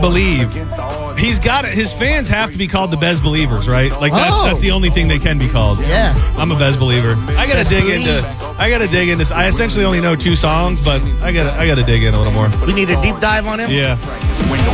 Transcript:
Believe. He's got it. His fans have to be called the Bez Believers, right? Like that's the only thing they can be called. Yeah. I'm a Bez Believer. I gotta dig into this. I essentially only know 2 songs, but I gotta dig in a little more. We need a deep dive on him. Yeah.